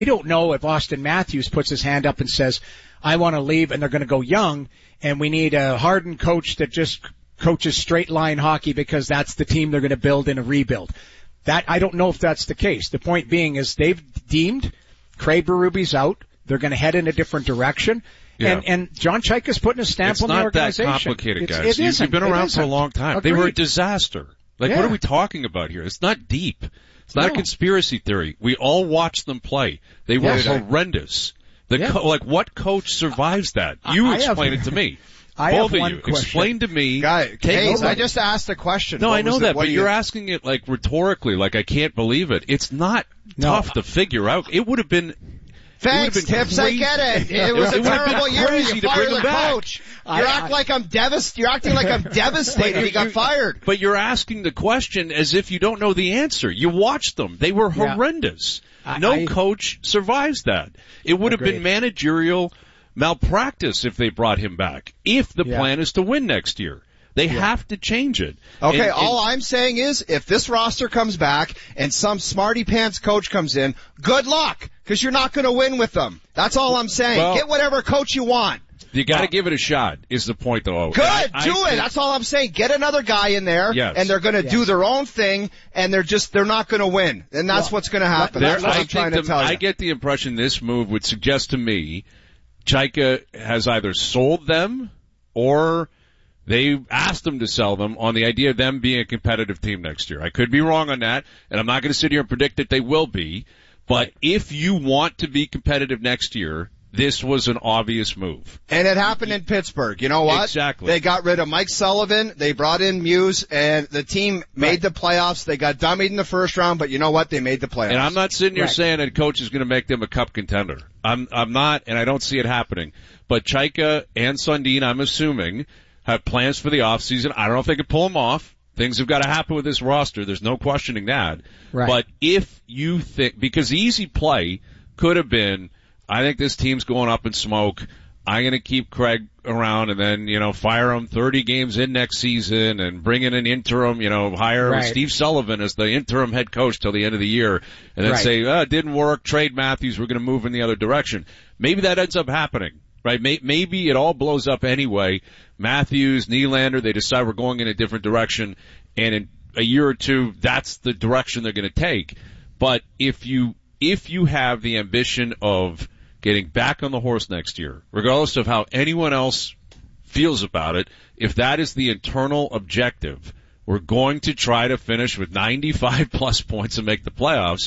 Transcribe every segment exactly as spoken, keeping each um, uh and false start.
We don't know if Austin Matthews puts his hand up and says, I want to leave, and they're going to go young, and we need a hardened coach that just coaches straight line hockey because that's the team they're going to build in a rebuild. That, I don't know if that's the case. The point being is they've deemed Craig Berube's out. They're going to head in a different direction. Yeah. And, and John Chaika's putting a stamp it's on the organization. It's not that complicated, guys. It's, it You've, you've been around for a long time. Agreed. They were a disaster. Like, yeah. what are we talking about here? It's not deep. It's not no. a conspiracy theory. We all watched them play. They were yes. horrendous. The yeah. co- like, what coach survives that? You I explain have, it to me. I Both have of one you. question. Explain to me. Guy, Hayes, I just asked a question. No, what I know it, that, but you... you're asking it like rhetorically, like I can't believe it. It's not no. tough to figure out. It would have been. Thanks, Tips. I get it. It was it a terrible year. You fire the back. coach. You I, act I, like I'm devast- You're acting like I'm devastated. He got fired. But you're asking the question as if you don't know the answer. You watched them. They were horrendous. Yeah. No I, I, coach survives that. It would agreed. have been managerial malpractice if they brought him back. If the yeah. plan is to win next year. They yeah. have to change it. Okay, and, and, all I'm saying is if this roster comes back and some smarty pants coach comes in, good luck, because you're not going to win with them. That's all I'm saying. Well, Get whatever coach you want. You got to give it a shot. Is the point though? Good, I, do I, it. That's all I'm saying. Get another guy in there, yes. and they're going to yes. do their own thing, and they're just they're not going to win, and that's well, what's going to happen. That's what I I'm trying the, to tell you. I get the impression this move would suggest to me, Chaika has either sold them or they asked them to sell them on the idea of them being a competitive team next year. I could be wrong on that, and I'm not going to sit here and predict that they will be. But if you want to be competitive next year, this was an obvious move. And it happened in Pittsburgh. You know what? Exactly. They got rid of Mike Sullivan. They brought in Muse, and the team made right. the playoffs. They got dummied in the first round, but you know what? They made the playoffs. And I'm not sitting here right. saying that a coach is going to make them a cup contender. I'm, I'm not, and I don't see it happening. But Chaika and Sundin, I'm assuming, have plans for the offseason. I don't know if they could pull them off. Things have got to happen with this roster. There's no questioning that. Right. But if you think, because the easy play could have been, I think this team's going up in smoke. I'm going to keep Craig around and then, you know, fire him thirty games in next season and bring in an interim, you know, hire right. Steve Sullivan as the interim head coach till the end of the year and then right. say, oh, it didn't work, trade Matthews, we're going to move in the other direction. Maybe that ends up happening, right? Maybe it all blows up anyway. Matthews, Nylander, they decide we're going in a different direction, and in a year or two, that's the direction they're going to take. But if you, if you have the ambition of getting back on the horse next year, regardless of how anyone else feels about it, if that is the internal objective, we're going to try to finish with ninety-five plus points and make the playoffs,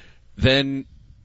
then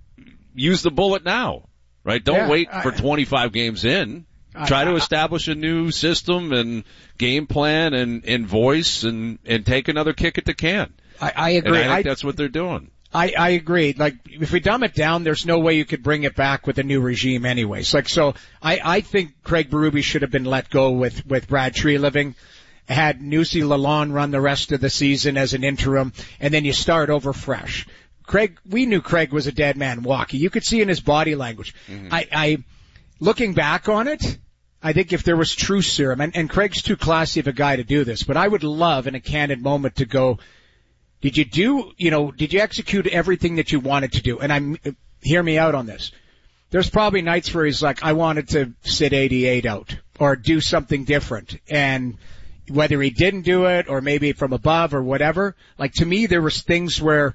use the bullet now, right? Don't yeah, wait I, for twenty-five games in. I, Try to I, establish a new system and game plan and, and voice and, and take another kick at the can. I, I agree. And I think I, that's what they're doing. I, I agree. Like, if we dumb it down, there's no way you could bring it back with a new regime anyways. Like, so I, I think Craig Berube should have been let go with, with Brad Treliving, had Nusi Lalonde run the rest of the season as an interim, and then you start over fresh. Craig, we knew Craig was a dead man walking. You could see in his body language. Mm-hmm. I, I, looking back on it, I think if there was true serum, and, and Craig's too classy of a guy to do this, but I would love in a candid moment to go, did you do, you know, did you execute everything that you wanted to do? And I'm, hear me out on this. There's probably nights where he's like, I wanted to sit eighty-eight out or do something different. And whether he didn't do it or maybe from above or whatever, like to me there was things where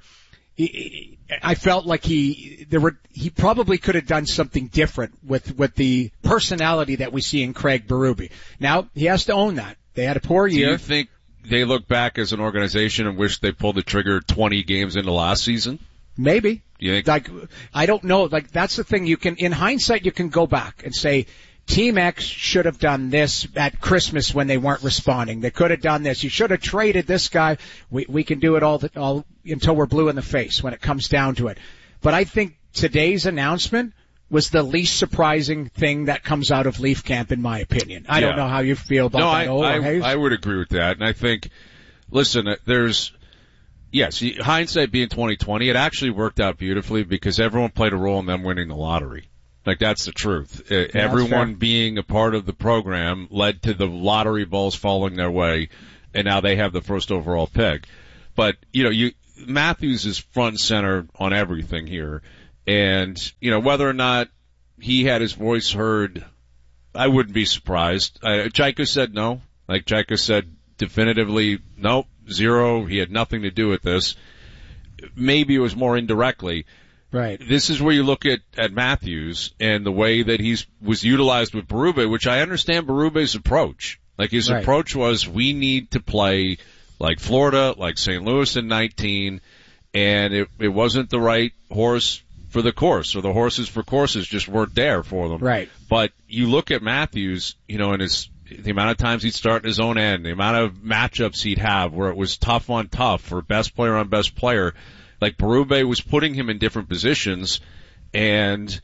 he, I felt like he, there were, he probably could have done something different with, with the personality that we see in Craig Berube. Now, he has to own that. They had a poor year. Do you think they look back as an organization and wish they pulled the trigger twenty games into last season? Maybe. You think? Like, I don't know. Like, that's the thing. You can, in hindsight, you can go back and say, Team X should have done this at Christmas when they weren't responding. They could have done this. You should have traded this guy. We, we can do it all, the, all until we're blue in the face when it comes down to it. But I think today's announcement was the least surprising thing that comes out of Leaf Camp, in my opinion. I yeah. don't know how you feel about no, that. No, I, oh, I, I would agree with that. And I think, listen, there's, yes, hindsight being twenty twenty, it actually worked out beautifully because everyone played a role in them winning the lottery. Like, that's the truth. Uh, yeah, everyone being a part of the program led to the lottery balls falling their way, and now they have the first overall pick. But, you know, you Matthews is front and center on everything here, And, you know, whether or not he had his voice heard, I wouldn't be surprised. Uh, Chaika said no. Like Chaika said definitively, nope, zero. He had nothing to do with this. Maybe it was more indirectly. Right. This is where you look at, at Matthews and the way that he's was utilized with Berube, which I understand Berube's approach. Like his right. approach was, we need to play like Florida, like Saint Louis in nineteen, and it, it wasn't the right horse for the course, or the horses for courses just weren't there for them. Right. But you look at Matthews, you know, and his, the amount of times he'd start in his own end, the amount of matchups he'd have where it was tough on tough for best player on best player. Like Berube was putting him in different positions, and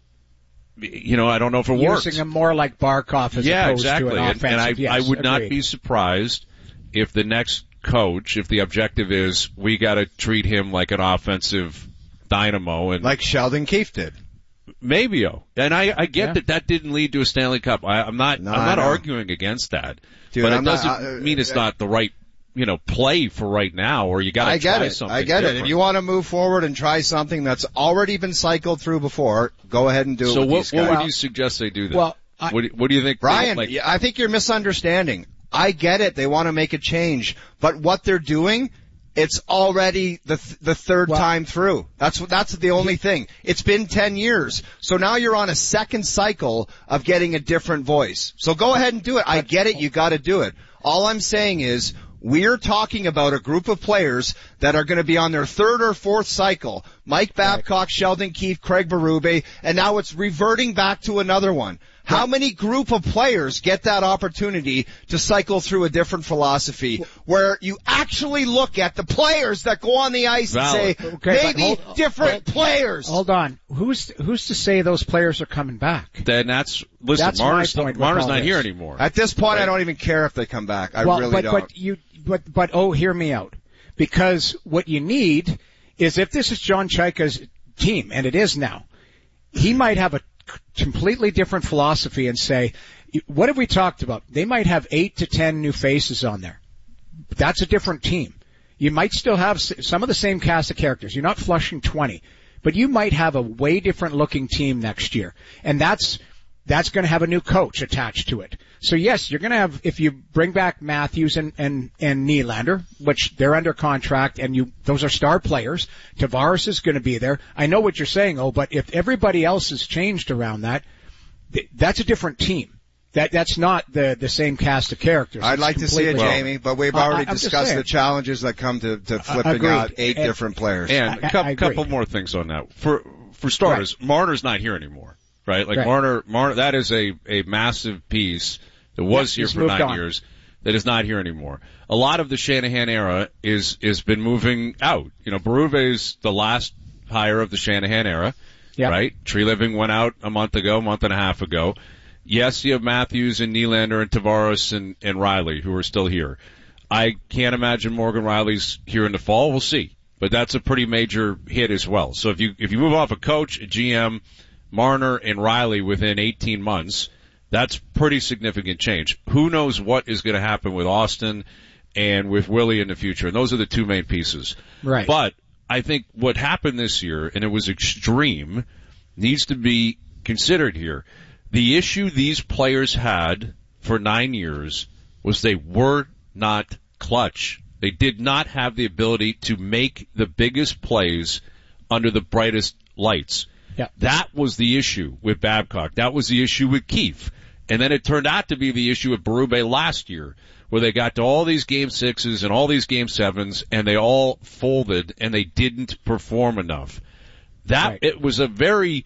you know, I don't know if it Using worked. Using him more like Barkov as yeah, opposed exactly. to an offensive. And, and I, yes, I would agreed. not be surprised if the next coach, if the objective is we got to treat him like an offensive dynamo, and like Sheldon Keefe did. Maybe, oh, and I, I get yeah. that that didn't lead to a Stanley Cup. I, I'm not, no, I'm not arguing against that, Dude, but I'm it doesn't not, uh, mean it's uh, not the right, you know, play for right now, or you got to try it. something. I get different. it. If you want to move forward and try something that's already been cycled through before, go ahead and do so it. what, with what these would guys. you suggest they do then? Well, I, what, do, what do you think, Brian? Like, I think you're misunderstanding. I get it. They want to make a change, but what they're doing, it's already the th- the third well, time through. That's that's the only thing. It's been ten years, so now you're on a second cycle of getting a different voice. So go ahead and do it. I get it. You got to do it. All I'm saying is, we're talking about a group of players that are going to be on their third or fourth cycle. Mike Babcock, right. Sheldon Keefe, Craig Berube, and now it's reverting back to another one. How many group of players get that opportunity to cycle through a different philosophy where you actually look at the players that go on the ice Valid. and say, okay, maybe hold, different hold, players? Hold on. Who's who's to say those players are coming back? Then that's, listen, that's Marner's, Marner's not this. here anymore. At this point, right? I don't even care if they come back. I well, really but, don't. But you, but, but, oh, hear me out. Because what you need is, if this is John Chaika's team, and it is now, he might have a completely different philosophy and say, what have we talked about? They might have eight to ten new faces on there. That's a different team. You might still have some of the same cast of characters. You're not flushing twenty, but you might have a way different looking team next year. And that's, that's going to have a new coach attached to it. So yes, you're going to have, if you bring back Matthews and, and, and Nylander, which they're under contract, and you, those are star players. Tavares is going to be there. I know what you're saying, oh, but if everybody else has changed around that, that's a different team. That, that's not the, the same cast of characters. I'd it's like to see it, well, Jamie, but we've already I, discussed the challenges that come to, to flipping Agreed. out eight and, different players. And a couple, couple more things on that. For, for starters, right. Marner's not here anymore, right? Like right. Marner, Marner, that is a, a massive piece that was yes, here for nine on. years that is not here anymore. A lot of the Shanahan era is, is been moving out. You know, Berube's the last hire of the Shanahan era, yep. right? Tree Living went out a month ago, a month and a half ago. Yes, you have Matthews and Nylander and Tavares and, and Riley who are still here. I can't imagine Morgan Riley's here in the fall. We'll see. But that's a pretty major hit as well. So if you, if you move off a coach, a G M, Marner and Riley within eighteen months, that's pretty significant change. Who knows what is going to happen with Austin and with Willie in the future. And those are the two main pieces. Right. But I think what happened this year, and it was extreme, needs to be considered here. The issue these players had for nine years was they were not clutch. They did not have the ability to make the biggest plays under the brightest lights. Yeah. That was the issue with Babcock. That was the issue with Keefe. And then it turned out to be the issue with Berube last year, where they got to all these game sixes and all these game sevens, and they all folded, and they didn't perform enough. That, right. It was a very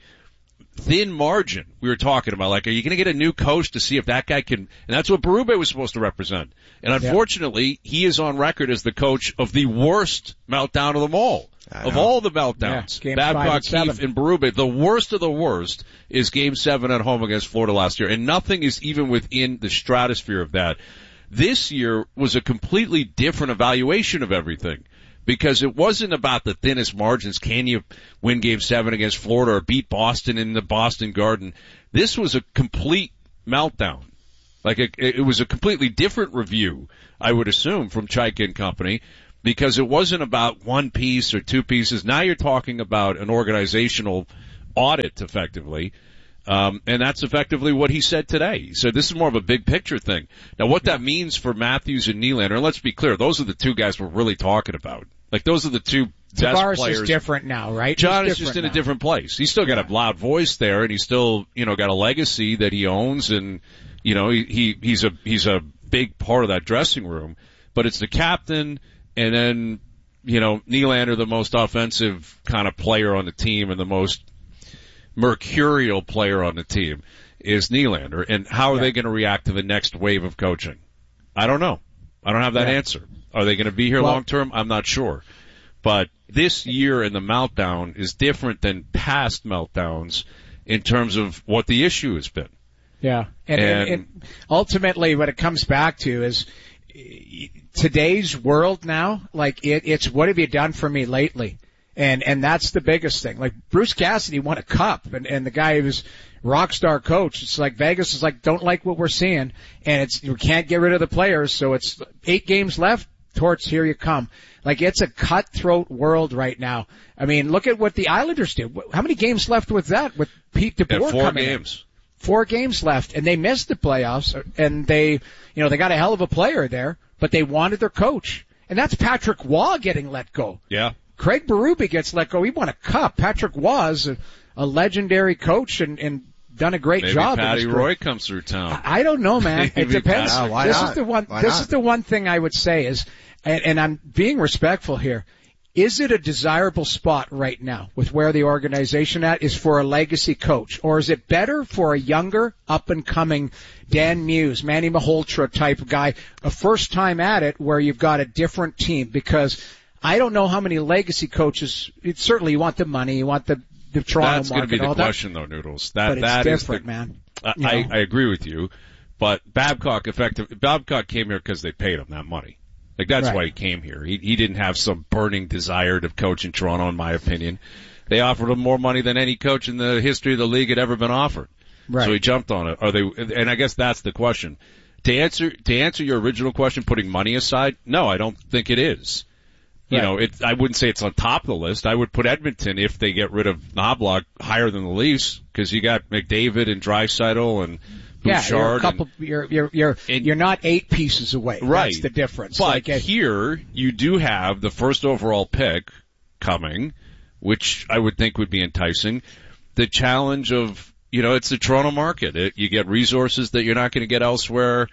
thin margin we were talking about. Like, are you going to get a new coach to see if that guy can, and that's what Berube was supposed to represent. And unfortunately, yeah. he is on record as the coach of the worst meltdown of them all. Of all the meltdowns, yeah, Babcock, Keefe, and Berube, the worst of the worst is Game seven at home against Florida last year, and nothing is even within the stratosphere of that. This year was a completely different evaluation of everything, because it wasn't about the thinnest margins. Can you win Game seven against Florida or beat Boston in the Boston Garden? This was a complete meltdown. Like, a, it was a completely different review, I would assume, from Chaika and company. because it wasn't about one piece or two pieces. Now you're talking about an organizational audit, effectively. Um, and that's effectively what he said today. He said this is more of a big picture thing. Now, what that means for Matthews and Nylander, and let's be clear, those are the two guys we're really talking about. Like, those are the two best Tavares players. is different now, right? John He's is just in now. a different place. He's still got Yeah. a loud voice there, and he's still, you know, got a legacy that he owns, and, you know, he, he he's a he's a big part of that dressing room. But it's the captain, and then, you know, Nylander, the most offensive kind of player on the team, and the most mercurial player on the team is Nylander. And how are Yeah. they going to react to the next wave of coaching? I don't know. I don't have that Yeah. answer. Are they going to be here Well, long term? I'm not sure. But this year in the meltdown is different than past meltdowns in terms of what the issue has been. Yeah, and, and, And- and ultimately, what it comes back to is today's world now. Like it, it's what have you done for me lately? And and that's the biggest thing. Like Bruce Cassidy won a cup, and and the guy who was rock star coach. It's like Vegas is like, don't like what we're seeing, and it's we can't get rid of the players. So it's eight games left. Torts, here you come. Like it's a cutthroat world right now. I mean, look at what the Islanders did. How many games left with that? With Pete At DeBoer four coming in? games. Four games left, and they missed the playoffs, and they, you know, they got a hell of a player there, but they wanted their coach. And that's Patrick Waugh getting let go. Yeah. Craig Berube gets let go. He won a cup. Patrick Waugh is a, a legendary coach and, and done a great Maybe job. in Patty his career. Roy comes through town. I I don't know, man. It Maybe depends. Patty- Yeah, why this not? is the one. Why this not? is the one thing I would say is, and, and I'm being respectful here. Is it a desirable spot right now with where the organization at is for a legacy coach? Or is it better for a younger, up-and-coming Dan Muse, Manny Malhotra type of guy, a first time at it where you've got a different team? Because I don't know how many legacy coaches, it, certainly you want the money, you want the, the Toronto That's going to market, be the all that, question, though, Noodles. That but it's that is different, the, man. I, You know? I I agree with you, but Babcock effective. Babcock came here because they paid him that money. Like that's Right. why he came here. He he didn't have some burning desire to coach in Toronto, in my opinion. They offered him more money than any coach in the history of the league had ever been offered. Right. So he jumped on it. Are they? And I guess that's the question. To answer to answer your original question, putting money aside, no, I don't think it is. You Right. know, it, I wouldn't say it's on top of the list. I would put Edmonton, if they get rid of Knobloch, higher than the Leafs, because you got McDavid and Draisaitl and Yeah, Bouchard. you're a and- couple. You're you're you're and- you're not eight pieces away. Right. That's the difference. But Like, uh, here, you do have the first overall pick coming, which I would think would be enticing. The challenge of, you know, it's the Toronto market. It, you get resources that you're not going to get elsewhere.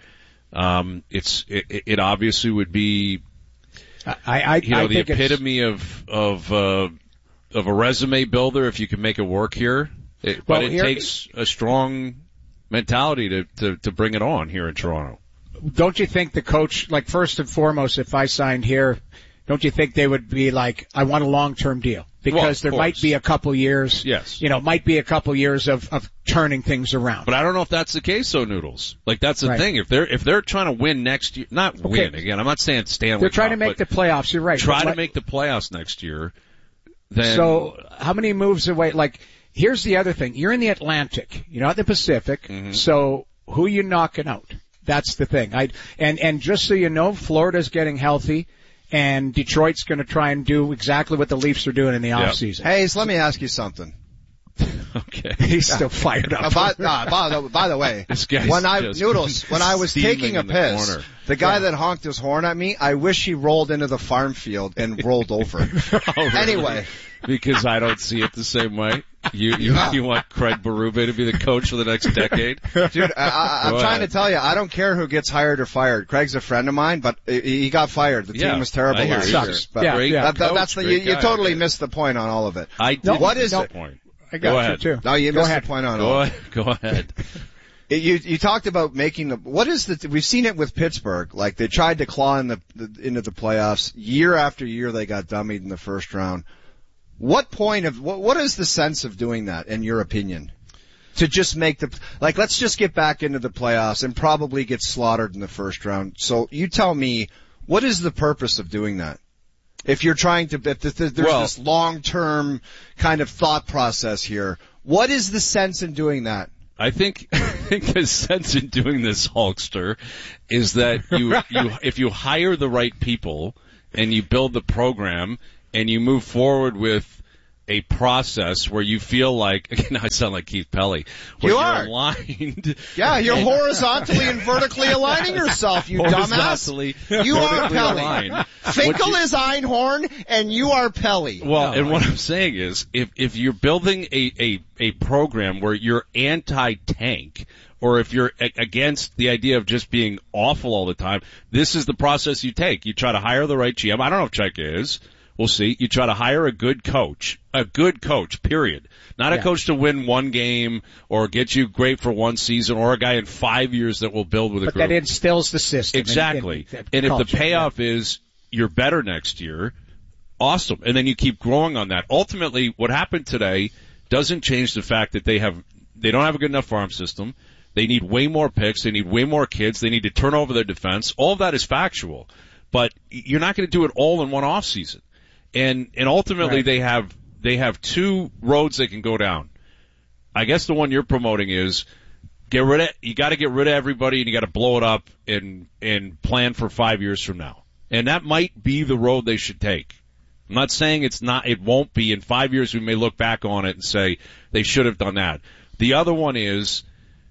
Um, it's, it, it obviously would be, I, I, you know, I the think it's- epitome of, of, uh, of a resume builder if you can make it work here. It, Well, but it here- takes a strong mentality to, to, to bring it on here in Toronto. Don't you think the coach, like first and foremost, if I signed here, don't you think they would be like, I want a long-term deal? Because Well, of there might course. be a couple years, Yes. you know, might be a couple years of, of turning things around. But I don't know if that's the case, though, Noodles. Like that's the Right. thing. If they're if they're trying to win next year, not win again. I'm not saying Stanley. They're trying to Cup, make the but playoffs. You're right. try But to like- make the playoffs next year. Then So how many moves away? Like, here's the other thing. You're in the Atlantic. You're not in the Pacific. Mm-hmm. So who are you knocking out? That's the thing. I and and just so you know, Florida's getting healthy, and Detroit's going to try and do exactly what the Leafs are doing in the Yep. off season. Hayes, let me ask you something. okay. He's still fired up. Uh, by, uh, by, the, by the way, This guy's when I just noodles when I was steaming taking a in the piss, corner. the guy that honked his horn at me, I wish he rolled into the farm field and rolled over. Oh, really? Anyway, because I don't see it the same way. You you, Yeah. you want Craig Berube to be the coach for the next decade? dude, I, I, I'm Go trying ahead. to tell you, I don't care who gets hired or fired. Craig's a friend of mine, but he he got fired. The Yeah, team was terrible I hear last you. year. Sucks. But Yeah, Great yeah. that, that, coach, that's the, you, great you guy. totally missed the point on all of it. I did. No, What is no it? point. I got Go you ahead. too. No, you Go missed ahead. the point on Go all. ahead. Go ahead. It, you you talked about making the what is the we've seen it with Pittsburgh, like they tried to claw in the, the into the playoffs year after year. They got dummied in the first round. What point of what what is the sense of doing that in your opinion? To just make the like let's just get back into the playoffs and probably get slaughtered in the first round. So you tell me, what is the purpose of doing that? If you're trying to if there's Well- this long term kind of thought process here, what is the sense in doing that? I think I think the sense in doing this, Hulkster, is that you you if you hire the right people and you build the program and you move forward with a process where you feel like, again, I sound like Keith Pelly. You you're are. aligned. Yeah, you're horizontally and vertically aligning yourself, you dumbass. Horizontally, You are vertically Pelly. aligned. Finkel What you- is Einhorn, and you are Pelly. Well, and what I'm saying is, if if you're building a a a program where you're anti-tank, or if you're a- against the idea of just being awful all the time, this is the process you take. You try to hire the right G M. I don't know if Chaika is. We'll see. You try to hire a good coach, a good coach, period. Not a Yeah. coach to win one game or get you great for one season, or a guy in five years that will build with a But group. that instills the system. Exactly. And, and, And if the culture, payoff is you're better next year, awesome. And then you keep growing on that. Ultimately, what happened today doesn't change the fact that they have, they don't have a good enough farm system. They need way more picks. They need way more kids. They need to turn over their defense. All of that is factual. But you're not going to do it all in one off season. And, and ultimately Right. they have, they have two roads they can go down. I guess the one you're promoting is get rid of, you gotta get rid of everybody and you gotta blow it up and, and plan for five years from now. And that might be the road they should take. I'm not saying it's not, it won't be. In five years we may look back on it and say they should have done that. The other one is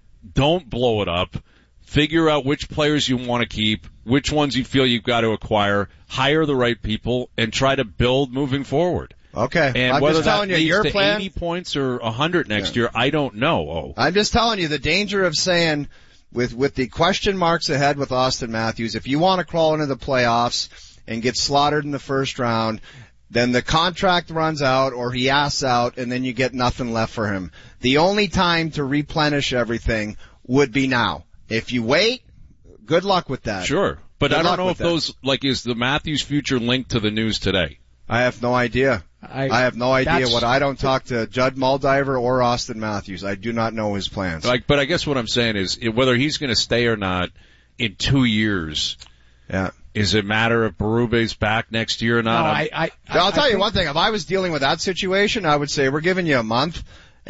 don't blow it up. Figure out which players you want to keep, which ones you feel you've got to acquire, hire the right people, and try to build moving forward. Okay. And I'm whether just that telling you, leads your to plan. eighty points or one hundred next year, I don't know. Oh, I'm just telling you the danger of saying, with with the question marks ahead with Austin Matthews, if you want to crawl into the playoffs and get slaughtered in the first round, then the contract runs out or he asks out and then you get nothing left for him. The only time to replenish everything would be now. If you wait, good luck with that. sure. But Good I don't luck know with if that. those, like, is the Matthews future linked to the news today? I have no idea. I, I have no idea that's- what I don't talk to Judd Muldiver or Austin Matthews. I do not know his plans. Like, but I guess what I'm saying is it, whether he's going to stay or not in two years, Yeah. is it a matter if Berube's back next year or No, not? I'm- I, I, I'll I tell you think- one thing. If I was dealing with that situation, I would say we're giving you a month,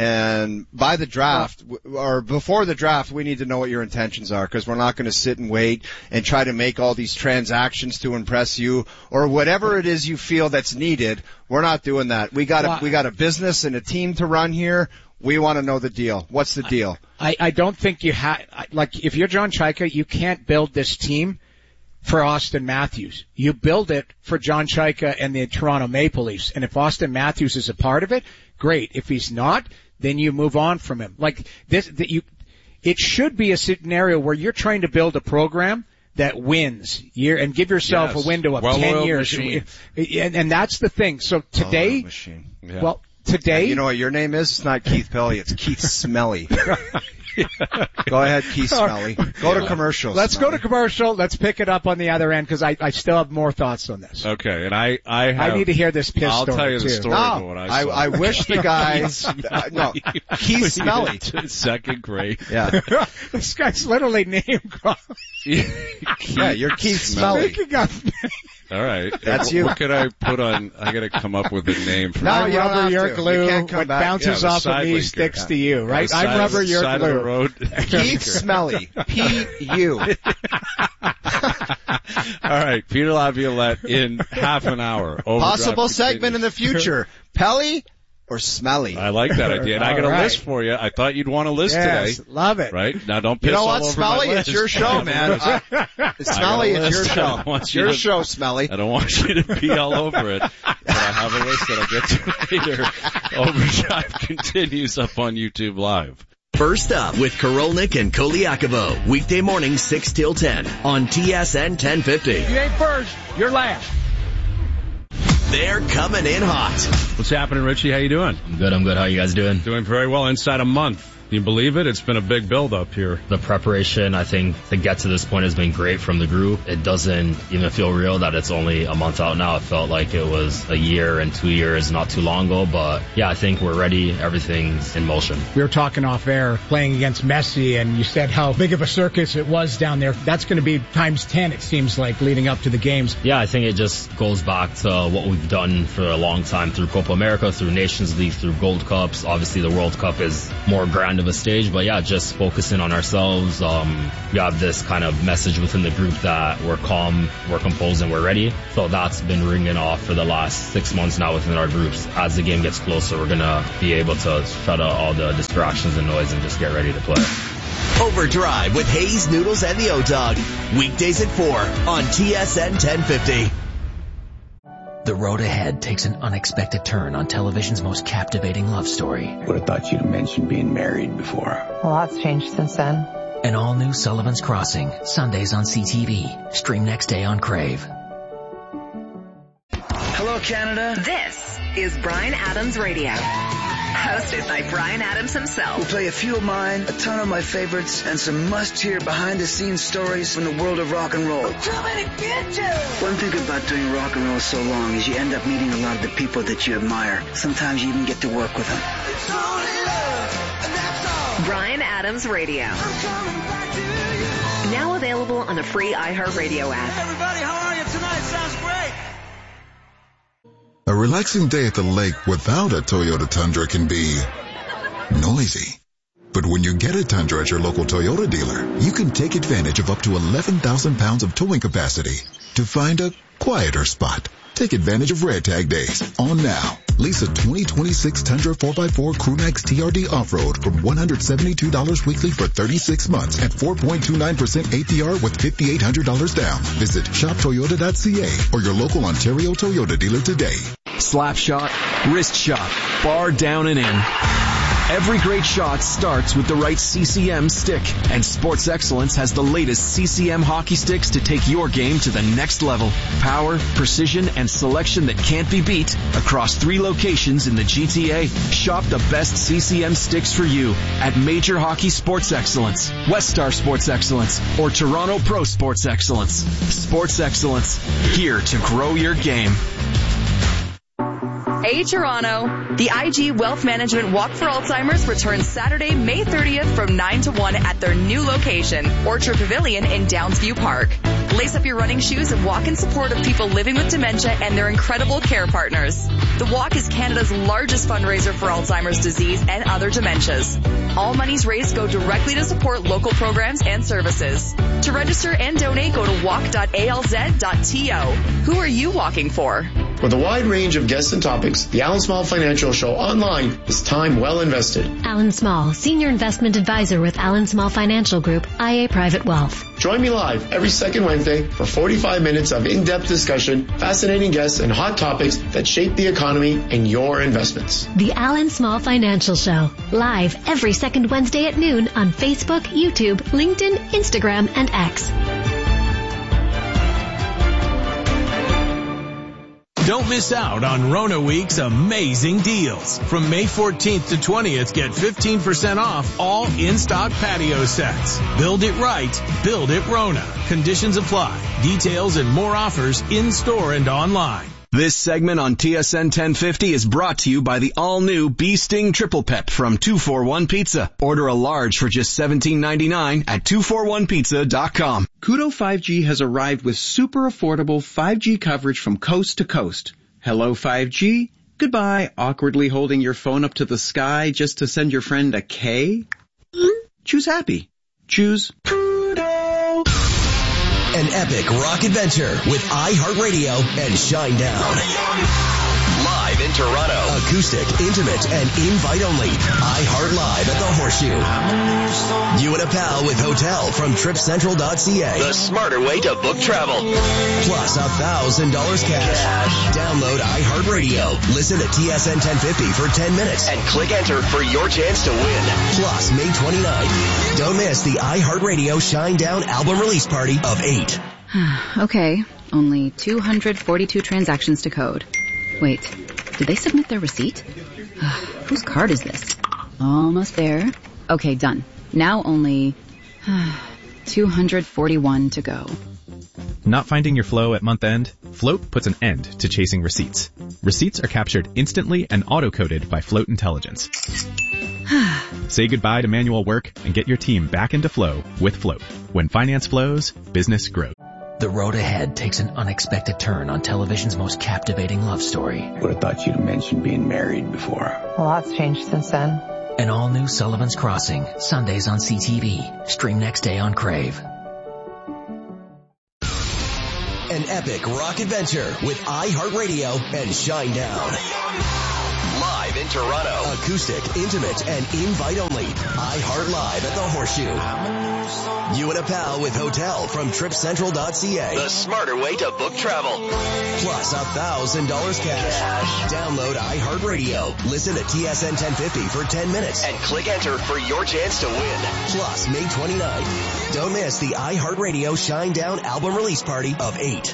and by the draft, w or before the draft, we need to know what your intentions are, because we're not going to sit and wait and try to make all these transactions to impress you, or whatever it is you feel that's needed. We're not doing that. We got a, Well, we got a business and a team to run here. We want to know the deal. What's the deal? I, I don't think you have, like, if you're John Chaika, you can't build this team for Austin Matthews. You build it for John Chaika and the Toronto Maple Leafs. And if Austin Matthews is a part of it, great. If he's not, then you move on from him. Like this, that you, it should be a scenario where you're trying to build a program that wins year and give yourself Yes. a window of Well-oiled ten years. machine. And, and that's the thing. So today, Oh, machine. Yeah. well, today, You know what your name is? It's not Keith Pelly. It's Keith Smelly. Go ahead, Keith Smelly. Go to commercials. let's go Smelly. to commercial. Let's pick it up on the other end because I, I still have more thoughts on this. okay, and I, I have, I need to hear this piss I'll story tell you the too. story No, of what I I, saw. I wish the guys. no, Keith Smelly. Second grade. Yeah, This guy's literally name crossed. yeah, you're Keith Smelly. Speaking of, All right. That's you. What could I put on? I got to come up with a name for No, I'm you don't rubber, have you're to. glue. You can't come What back. bounces Yeah, the off of side me linker. sticks Yeah. to you, right? The I'm side- rubber, you're side of the glue. road. Keith Smelly. P U. All right, Peter Laviolette in half an hour. Overdrive Possible segment in continues. the future. Pelly or Smelly? I like that idea, and I got a All right. list for you. I thought you'd want a list Yes, today, love it. right? Now, don't piss You know all what, over Smelly? my It's list. your show, man. Uh, Smelly, I got a it's your list. I show. don't want It's you your to- show, Smelly. I don't want you to be all over it, but I have a list that I'll get to later. Overdrive continues up on YouTube Live. First up with Korolnik and Koliakovo. Weekday morning six till ten on T S N ten fifty. You ain't first, you're last. They're coming in hot. What's happening, Richie? How you doing? I'm good, I'm good. How you guys doing? Doing very well. Inside a month. Can you believe it? It's been a big build up here. The preparation, I think, to get to this point has been great from the group. It doesn't even feel real that it's only a month out now. It felt like it was a year and two years not too long ago. But yeah, I think we're ready. Everything's in motion. We were talking off air, playing against Messi, and you said how big of a circus it was down there. That's going to be times ten, it seems like, leading up to the games. Yeah, I think it just goes back to what we've done for a long time through Copa America, through Nations League, through Gold Cups. Obviously, the World Cup is more grand kind of a stage. But yeah, just focusing on ourselves. Um, we have this kind of message within the group that we're calm, we're composed, and we're ready. So that's been ringing off for the last six months now within our groups. As the game gets closer, we're going to be able to shut out all the distractions and noise and just get ready to play. Overdrive with Hayes, Noodles, and the O-Dog. Weekdays at four on T S N ten fifty. The road ahead takes an unexpected turn on television's most captivating love story. Would have thought you'd mentioned being married before. A lot's changed since then. An all-new Sullivan's Crossing, Sundays on C T V. Stream next day on Crave. Hello, Canada. This is Bryan Adams Radio. Hosted by Bryan Adams himself. We'll play a few of mine, a ton of my favorites, and some must-hear behind-the-scenes stories from the world of rock and roll. Too many bitches! One thing about doing rock and roll so long is you end up meeting a lot of the people that you admire. Sometimes you even get to work with them. It's only love, and that's all. Bryan Adams Radio. Now available on the free iHeartRadio app. Hey everybody, how are you tonight? Sounds great. A relaxing day at the lake without a Toyota Tundra can be noisy. But when you get a Tundra at your local Toyota dealer, you can take advantage of up to eleven thousand pounds of towing capacity to find a quieter spot. Take advantage of Red Tag Days on now. Lease a twenty twenty-six Tundra four by four Crewmax T R D Off-Road from one hundred seventy-two dollars weekly for thirty-six months at four point two nine percent A P R with five thousand eight hundred dollars down. Visit shop toyota dot c a or your local Ontario Toyota dealer today. Slap shot, wrist shot, bar down and in. Every great shot starts with the right C C M stick, and Sports Excellence has the latest C C M hockey sticks to take your game to the next level. Power, precision, and selection that can't be beat across three locations in the G T A. Shop the best C C M sticks for you at Major Hockey Sports Excellence, West Star Sports Excellence, or Toronto Pro Sports Excellence. Sports Excellence, here to grow your game. Hey Toronto! The I G Wealth Management Walk for Alzheimer's returns Saturday, May thirtieth from nine to one at their new location, Orchard Pavilion in Downsview Park. Lace up your running shoes and walk in support of people living with dementia and their incredible care partners. The walk is Canada's largest fundraiser for Alzheimer's disease and other dementias. All monies raised go directly to support local programs and services. To register and donate, go to walk dot a l z dot t o. Who are you walking for? With a wide range of guests and topics, the Alan Small Financial Show online is time well invested. Alan Small, Senior Investment Advisor with Alan Small Financial Group, I A Private Wealth. Join me live every second Wednesday for forty-five minutes of in-depth discussion, fascinating guests, and hot topics that shape the economy and your investments. The Alan Small Financial Show, live every second Wednesday at noon on Facebook, YouTube, LinkedIn, Instagram, and X. Don't miss out on Rona Week's amazing deals. From May fourteenth to twentieth, get fifteen percent off all in-stock patio sets. Build it right. Build it Rona. Conditions apply. Details and more offers in-store and online. This segment on T S N ten fifty is brought to you by the all-new Bee Sting Triple Pep from two forty-one Pizza. Order a large for just seventeen ninety-nine at two forty-one pizza dot com. Koodo five G has arrived with super affordable five G coverage from coast to coast. Hello five G. Goodbye, awkwardly holding your phone up to the sky just to send your friend a K. Choose happy. Choose Koodo. An epic rock adventure with iHeartRadio and Shinedown. Live in Toronto. Acoustic, intimate, and invite only. iHeart Live at the Horseshoe. You and a pal with hotel from trip central dot c a. The smarter way to book travel. Plus a thousand dollars cash. Download iHeartRadio. Listen to T S N ten fifty for ten minutes and click enter for your chance to win. Plus May twenty-ninth. Don't miss the iHeartRadio Shinedown album release party of eight. Okay, only two hundred forty-two transactions to code. Wait, did they submit their receipt? Whose card is this? Almost there. Okay, done. Now only two hundred forty-one to go. Not finding your flow at month end? Float puts an end to chasing receipts. Receipts are captured instantly and auto-coded by Float Intelligence. Say goodbye to manual work and get your team back into flow with Float. When finance flows, business grows. The road ahead takes an unexpected turn on television's most captivating love story. Would have thought you'd mentioned being married before. A lot's changed since then. An all-new Sullivan's Crossing, Sundays on C T V. Stream next day on Crave. An epic rock adventure with iHeartRadio and Shinedown. Live in Toronto. Acoustic, intimate, and invite-only. iHeart Live at the Horseshoe. You and a pal with hotel from trip central dot c a. The smarter way to book travel. Plus a thousand dollars cash. Download iHeartRadio. Listen to T S N ten fifty for ten minutes and click enter for your chance to win. Plus May twenty-ninth. Don't miss the iHeartRadio Shinedown album release party of eight.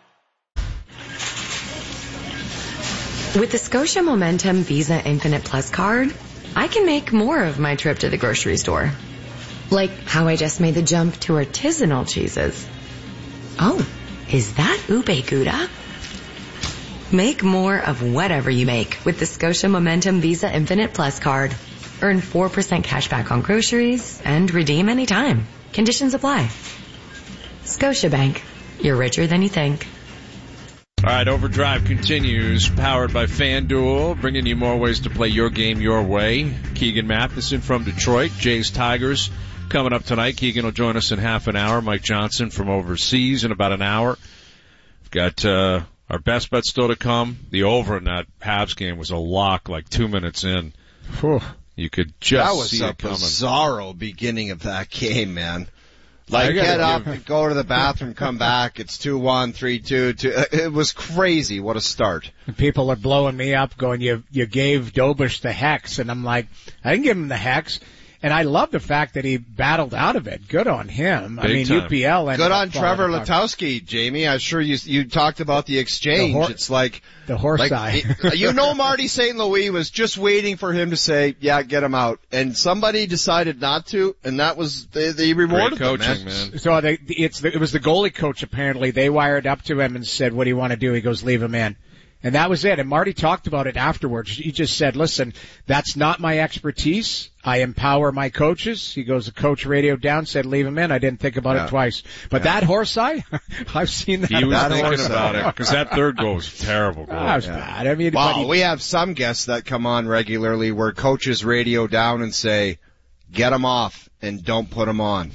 With the Scotia Momentum Visa Infinite Plus card, I can make more of my trip to the grocery store. Like how I just made the jump to artisanal cheeses. Oh, is that ube gouda? Make more of whatever you make with the Scotia Momentum Visa Infinite Plus card. Earn four percent cash back on groceries and redeem anytime. Conditions apply. Scotiabank. You're richer than you think. All right, Overdrive continues, powered by FanDuel, bringing you more ways to play your game your way. Keegan Matheson from Detroit, Jays Tigers coming up tonight. Keegan will join us in half an hour. Mike Johnson from overseas in about an hour. We've got uh, our best bet still to come. The over in that Habs game was a lock like two minutes in. Whew. You could just that was see a it coming. bizarro beginning of that game, man. Like, get up, give... go to the bathroom, come back. It's two one, three two, two. It was crazy. What a start. People are blowing me up going, you you gave Dobush the hex. And I'm like, I didn't give him the hex. And I love the fact that he battled out of it. Good on him. Big I mean, time. U P L. Good on Trevor Letowski, Jamie. I'm sure you you talked about the exchange. The hor- it's like the horse like, eye. You know, Marty Saint Louis was just waiting for him to say, "Yeah, get him out," and somebody decided not to, and that was they, they rewarded Great coaching, them, man. man. So they, it's the, it was the goalie coach apparently. They wired up to him and said, "What do you want to do?" He goes, "Leave him in." And that was it. And Marty talked about it afterwards. He just said, listen, that's not my expertise. I empower my coaches. He goes, the coach radioed down, said, leave him in. I didn't think about yeah. it twice. But yeah. that horse eye, I've seen that. He was that thinking horse about eye. it because that third goal was a terrible goal. That was yeah. bad. I mean, wow, he, we have some guests that come on regularly where coaches radio down and say, get him off and don't put him on.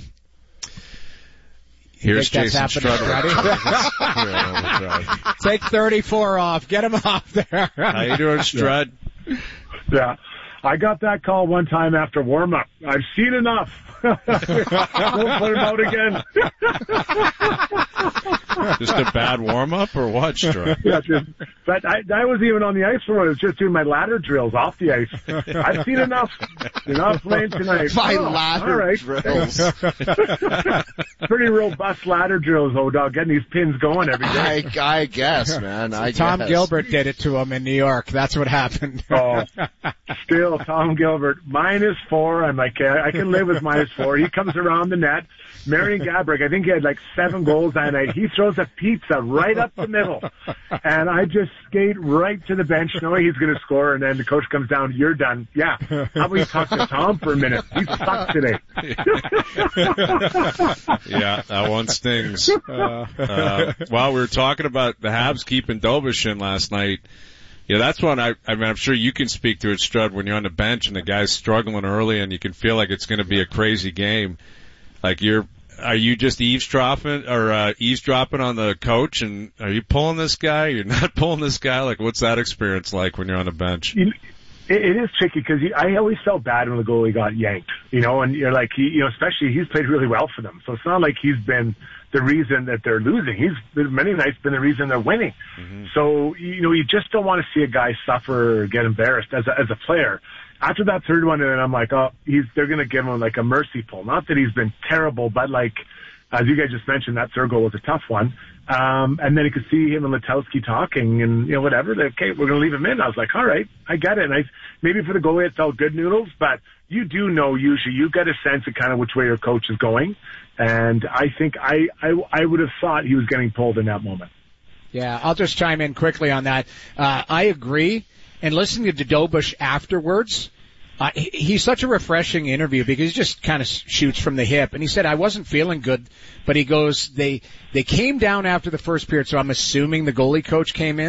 Here's that's Jason Strudwick. Take thirty-four off. Get him off there. How you doing, Strud? Yeah. I got that call one time after warm-up. I've seen enough. Won't put him out again. Just a bad warm-up or what, Strud? Yeah, just, but I, I wasn't even on the ice for it. I was just doing my ladder drills off the ice. I've seen enough. You're not playing tonight. My oh, ladder all right. drills. Pretty robust ladder drills, O-Dog, getting these pins going every day. I, I guess, man. I Tom guess. Gilbert did it to him in New York. That's what happened. Oh, still, Tom Gilbert, minus four. I'm like, I can live with minus four. He comes around the net. Marian Gaborik, I think he had like seven goals that night. He throws a pizza right up the middle. And I just skate right to the bench knowing he's going to score. And then the coach comes down, you're done. Yeah. How about we talk to Tom for a minute? He sucks today. Yeah, that one stings. Uh, while we were talking about the Habs keeping Dobush in last night, yeah, that's one I, I mean, I'm sure you can speak to it, Strud, when you're on the bench and the guy's struggling early and you can feel like it's going to be a crazy game. Like you're, are you just eavesdropping or uh, eavesdropping on the coach, and are you pulling this guy? You're not pulling this guy. Like, what's that experience like when you're on the bench? You, it, it is tricky because I always felt bad when the goalie got yanked, you know, and you're like, he, you know, especially he's played really well for them, so it's not like he's been the reason that they're losing. He's many nights been the reason they're winning. Mm-hmm. So you know, you just don't want to see a guy suffer or get embarrassed as a, as a player. After that third one, and I'm like, oh, he's, they're going to give him like a mercy pull. Not that he's been terrible, but like, as you guys just mentioned, that third goal was a tough one. Um, and then you could see him and Letowski talking and, you know, whatever. Like, okay, we're going to leave him in. I was like, all right, I get it. And I, maybe for the goalie it felt good, Noodles, but you do know usually you get a sense of kind of which way your coach is going. And I think I, I, I would have thought he was getting pulled in that moment. Yeah, I'll just chime in quickly on that. Uh, I agree. And listening to Dobush afterwards, uh, he, he's such a refreshing interview because he just kind of shoots from the hip. And he said, I wasn't feeling good, but he goes, they, they came down after the first period, so I'm assuming the goalie coach came in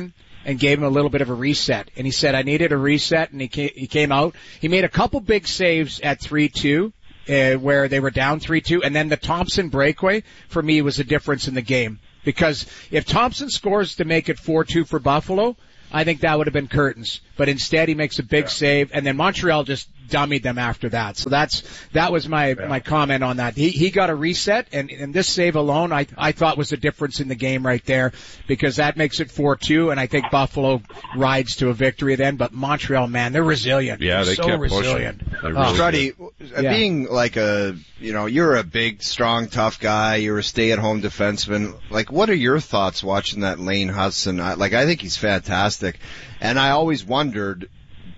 and gave him a little bit of a reset. And he said, I needed a reset, and he came, he came out. He made a couple big saves at three two, uh, where they were down three two, and then the Thompson breakaway, for me, was a difference in the game. Because if Thompson scores to make it four two for Buffalo, I think that would have been curtains. But instead, he makes a big yeah. save, and then Montreal just dummied them after that. So that's that was my yeah. my comment on that. He he got a reset, and, and this save alone, I I thought was the difference in the game right there, because that makes it four two, and I think Buffalo rides to a victory then. But Montreal, man, they're resilient. Yeah, they're they so kept resilient. pushing. They really Struddy, yeah. being like a, you know, you're a big, strong, tough guy. You're a stay-at-home defenseman. Like, what are your thoughts watching that Lane Hudson? I, like, I think he's fantastic, and I always wondered,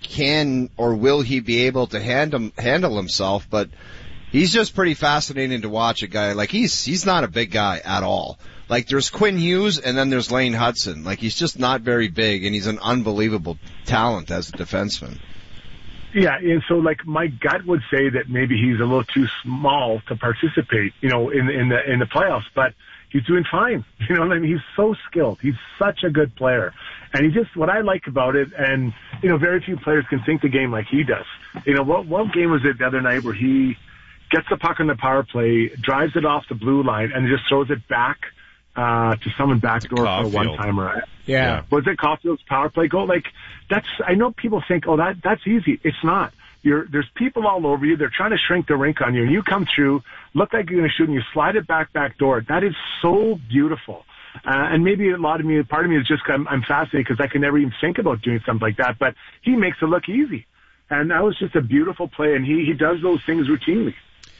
can or will he be able to handle handle himself? But he's just pretty fascinating to watch. A guy like he's he's not a big guy at all. Like, there's Quinn Hughes and then there's Lane Hudson. Like, he's just not very big, and he's an unbelievable talent as a defenseman. Yeah, and so like my gut would say that maybe he's a little too small to participate, you know, in in the in the playoffs, but he's doing fine. You know what I mean? He's so skilled. He's such a good player. And he just, what I like about it, and, you know, very few players can think the game like he does. You know, what, what game was it the other night where he gets the puck on the power play, drives it off the blue line, and just throws it back, uh, to someone backdoor for a one-timer? Yeah. yeah. Was it Caulfield's power play goal? Like, that's, I know people think, oh, that, that's easy. It's not. You're, there's people all over you. They're trying to shrink the rink on you, and you come through, look like you're going to shoot, and you slide it back, back door. That is so beautiful. Uh, and maybe a lot of me, part of me is just, I'm, I'm fascinated because I can never even think about doing something like that, but he makes it look easy. And that was just a beautiful play, and he, he does those things routinely.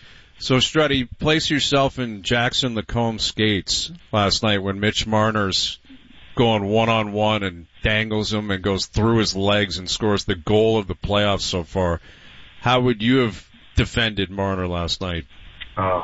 So, Struddy, place yourself in Jackson Lacombe's skates last night when Mitch Marner's going one-on-one and dangles him and goes through his legs and scores the goal of the playoffs so far. How would you have defended Marner last night? Oh,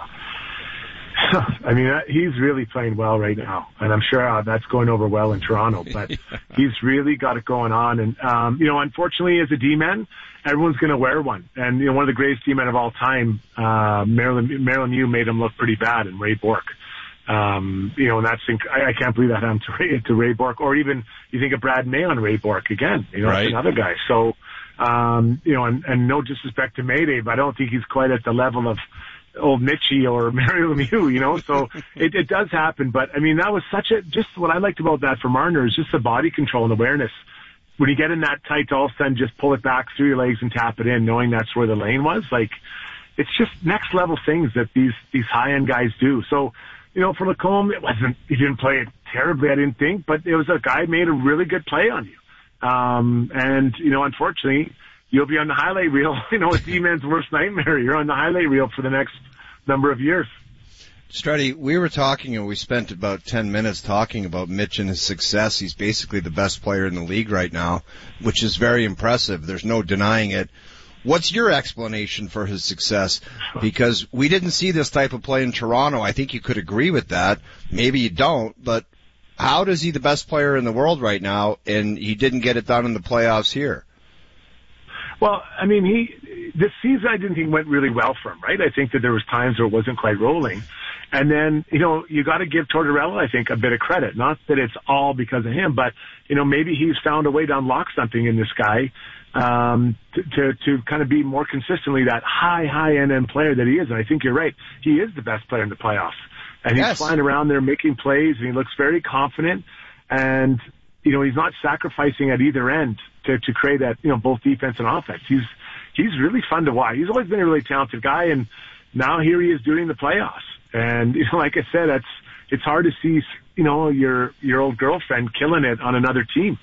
I mean, he's really playing well right now, and I'm sure uh, that's going over well in Toronto, but yeah. he's really got it going on. And, um, you know, unfortunately, as a D-man, everyone's going to wear one. And, you know, one of the greatest D-men of all time, uh, Marilyn, Marilyn Mew made him look pretty bad, and Ray Bourque. Um, you know, and that's, I, I can't believe that happened to Ray, to Ray Bourque, or even you think of Brad May on Ray Bourque again, you know, right. that's another guy. So, um, you know, and, and no disrespect to Mayday, but I don't think he's quite at the level of old Mitchie or Mario Lemieux, you know, so it, it does happen. But I mean, that was such a, just what I liked about that for Marner is just the body control and awareness. When you get in that tight, all of a sudden just pull it back through your legs and tap it in, knowing that's where the lane was. Like, it's just next level things that these, these high end guys do. So, you know, for Lacombe, it wasn't, he didn't play it terribly, I didn't think, but it was a guy made a really good play on you. Um, and, you know, unfortunately, you'll be on the highlight reel. You know, it's D-man's worst nightmare. You're on the highlight reel for the next number of years. Struddy, we were talking, and we spent about ten minutes talking about Mitch and his success. He's basically the best player in the league right now, which is very impressive. There's no denying it. What's your explanation for his success? Because we didn't see this type of play in Toronto. I think you could agree with that. Maybe you don't, but how is he the best player in the world right now, and he didn't get it done in the playoffs here? Well, I mean, he, this season I didn't think went really well for him, right? I think that there was times where it wasn't quite rolling. And then, you know, you got to give Tortorella, I think, a bit of credit. Not that it's all because of him, but, you know, maybe he's found a way to unlock something in this guy, um, to, to, to kind of be more consistently that high, high end-end player that he is. And I think you're right. He is the best player in the playoffs. And he's yes. flying around there making plays, and he looks very confident. And, you know, he's not sacrificing at either end to, to create that, you know, both defense and offense. He's, he's really fun to watch. He's always been a really talented guy, and now here he is doing the playoffs. And, you know, like I said, that's, it's hard to see, you know, your, your old girlfriend killing it on another team.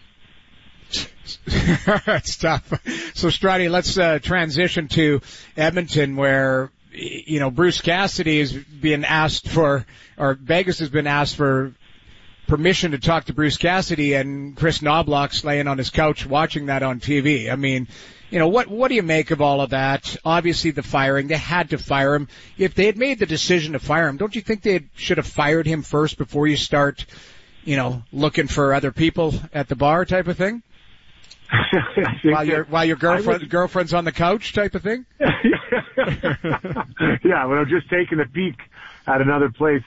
That's tough. So, Struddy, let's, uh, transition to Edmonton, where, you know, Bruce Cassidy is being asked for, or Vegas has been asked for permission to talk to Bruce Cassidy, and Chris Knobloch's laying on his couch watching that on T V. I mean, you know, what, what do you make of all of that? Obviously the firing, they had to fire him. If they had made the decision to fire him, don't you think they should have fired him first before you start, you know, looking for other people at the bar type of thing? while your while your girlfriend was, girlfriend's on the couch type of thing? Yeah, when I'm just taking a peek at another place.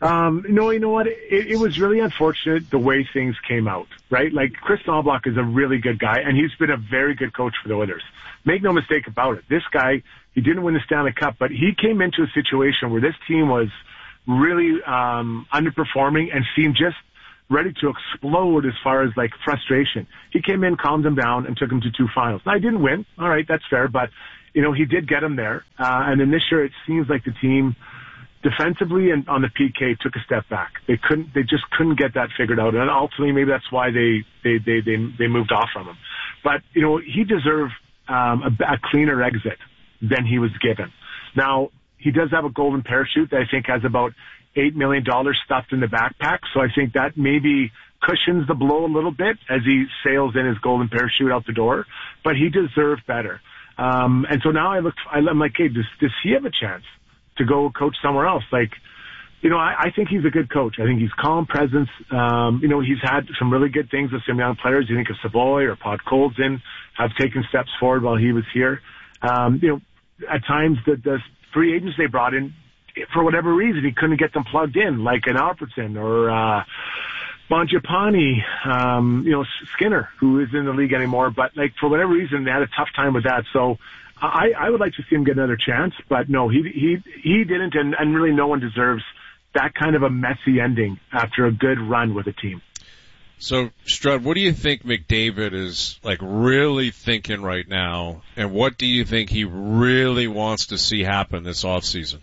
Um, no, you know what? It, it was really unfortunate the way things came out, right? Like, Chris Knoblauch is a really good guy, and he's been a very good coach for the Oilers. Make no mistake about it. This guy, he didn't win the Stanley Cup, but he came into a situation where this team was really um, underperforming and seemed just ready to explode as far as, like, frustration. He came in, calmed them down, and took them to two finals. Now, he didn't win. All right, that's fair, but, you know, he did get them there. Uh, and then this year, it seems like the team defensively and on the P K took a step back. They couldn't, they just couldn't get that figured out. And ultimately, maybe that's why they, they, they, they, they moved off from him. But, you know, he deserved, um, a, a cleaner exit than he was given. Now, he does have a golden parachute that I think has about eight million dollars stuffed in the backpack. So I think that maybe cushions the blow a little bit as he sails in his golden parachute out the door. But he deserved better. Um, and so now I look, I'm like, hey, does, does he have a chance to go coach somewhere else? Like, you know, I, I think he's a good coach. I think he's calm presence. Um, you know, he's had some really good things with some young players. You think of Savoy or Podkolzin have taken steps forward while he was here. Um, you know, at times the, the free agents they brought in, for whatever reason, he couldn't get them plugged in, like an Alfredson or, uh, Bongiapani, um, you know, Skinner, who isn't in the league anymore, but like for whatever reason, they had a tough time with that. So I, I would like to see him get another chance, but no, he, he, he didn't, and, and really no one deserves that kind of a messy ending after a good run with a team. So, Strud, what do you think McDavid is, like, really thinking right now, and what do you think he really wants to see happen this offseason?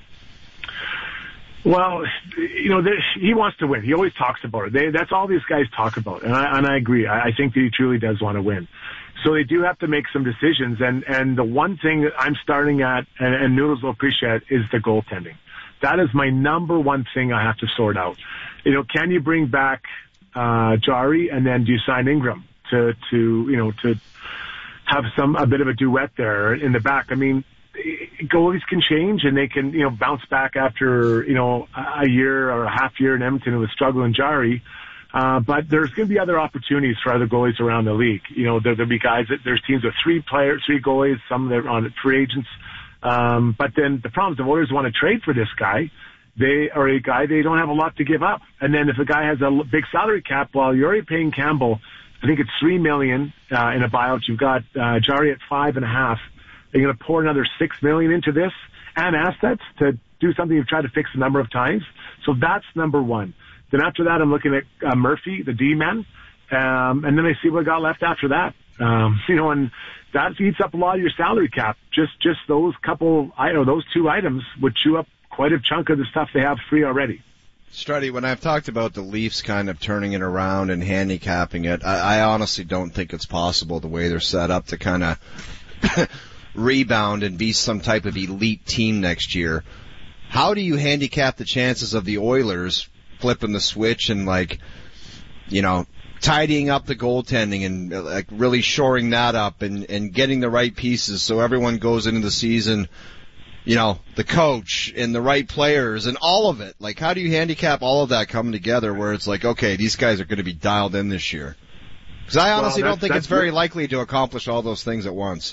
Well, you know, he wants to win. He always talks about it. They, that's all these guys talk about, and I, and I agree. I, I think that he truly does want to win. So they do have to make some decisions, and, and the one thing that I'm starting at, and, and Noodles will appreciate, is the goaltending. That is my number one thing I have to sort out. You know, can you bring back uh Jari, and then do you sign Ingram to, to, you know, to have some, a bit of a duet there in the back? I mean, goalies can change and they can, you know, bounce back after, you know, a year or a half year in Edmonton with struggling Jari. Uh, but there's going to be other opportunities for other goalies around the league. You know, there, there'll be guys that, there's teams with three players, three goalies, some that are on free agents. Um, but then the problem is the Oilers want to trade for this guy. They are a guy, they don't have a lot to give up. And then if a guy has a big salary cap, while you're already paying Campbell, I think it's three million, uh, in a buyout. You've got, uh, Jari at five and a half. They're going to pour another six million into this and assets to do something you've tried to fix a number of times. So that's number one. Then after that, I'm looking at uh, Murphy, the D-man, um, and then I see what I got left after that. Um, you know, and that eats up a lot of your salary cap. Just, just those couple, I know, those two items would chew up quite a chunk of the stuff they have free already. Struddy, when I've talked about the Leafs kind of turning it around and handicapping it, I, I honestly don't think it's possible the way they're set up to kind of rebound and be some type of elite team next year. How do you handicap the chances of the Oilers flipping the switch and, like, you know, tidying up the goaltending and, like, really shoring that up and, and getting the right pieces so everyone goes into the season, you know, the coach and the right players and all of it? Like, how do you handicap all of that coming together where it's like, okay, these guys are going to be dialed in this year? Because I honestly well, don't think it's very likely to accomplish all those things at once.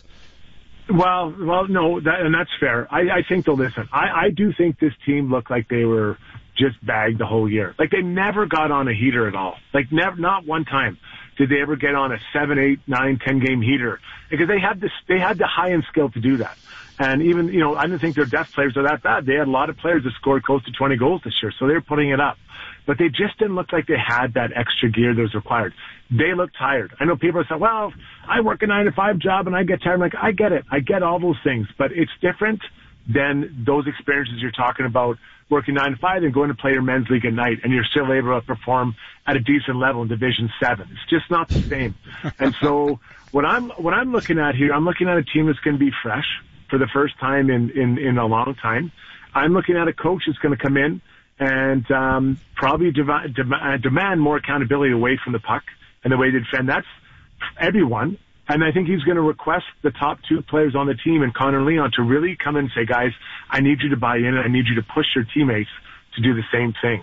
Well, well, no, that, and that's fair. I, I think, though, listen, I, I do think this team looked like they were just bagged the whole year. Like, they never got on a heater at all. Like, never, not one time did they ever get on a seven, eight, nine, ten game heater. Because they had this, they had the high-end skill to do that. And even, you know, I didn't think their depth players are that bad. They had a lot of players that scored close to twenty goals this year, so they were putting it up. But they just didn't look like they had that extra gear that was required. They looked tired. I know people are saying, well, I work a nine to five job and I get tired. I'm like, I get it. I get all those things. But it's different than those experiences you're talking about, working nine to five and going to play your men's league at night, and you're still able to perform at a decent level in Division Seven. It's just not the same. And so what I'm what I'm looking at here, I'm looking at a team that's going to be fresh for the first time in, in, in a long time. I'm looking at a coach that's going to come in and um, probably de- de- demand more accountability away from the puck and the way they defend. That's everyone. And I think he's going to request the top two players on the team and Connor and Leon to really come in and say, guys, I need you to buy in and I need you to push your teammates to do the same thing.